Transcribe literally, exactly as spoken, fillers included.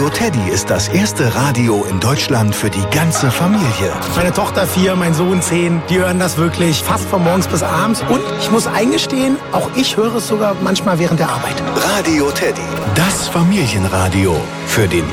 Radio Teddy ist das erste Radio in Deutschland für die ganze Familie. Meine Tochter vier, mein Sohn zehn, die hören das wirklich fast von morgens bis abends. Und ich muss eingestehen, auch ich höre es sogar manchmal während der Arbeit. Radio Teddy, das Familienradio für den